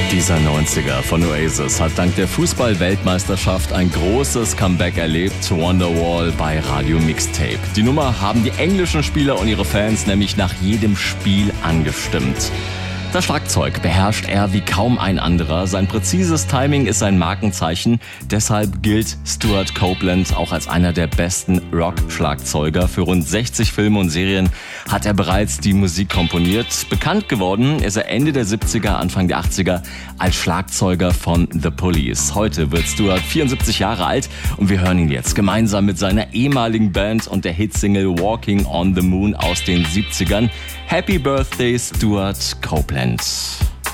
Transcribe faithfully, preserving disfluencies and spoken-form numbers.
Dieser neunziger von Oasis hat dank der Fußball-Weltmeisterschaft ein großes Comeback erlebt, Wonderwall bei Radio Mixtape. Die Nummer haben die englischen Spieler und ihre Fans nämlich nach jedem Spiel angestimmt. Das Schlagzeug beherrscht er wie kaum ein anderer. Sein präzises Timing ist sein Markenzeichen. Deshalb gilt Stewart Copeland auch als einer der besten Rock-Schlagzeuger. Für rund sechzig Filme und Serien hat er bereits die Musik komponiert. Bekannt geworden ist er Ende der siebziger, Anfang der achtziger als Schlagzeuger von The Police. Heute wird Stewart vierundsiebzig Jahre alt und wir hören ihn jetzt gemeinsam mit seiner ehemaligen Band und der Hitsingle Walking on the Moon aus den siebzigern. Happy Birthday, Stewart Copeland.